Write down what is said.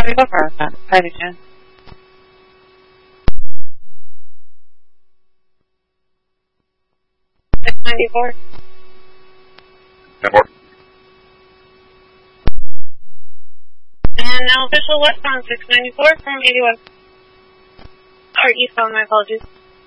694 for Paddington. Network. And now official westbound 694 from 81. Or eastbound, my apologies.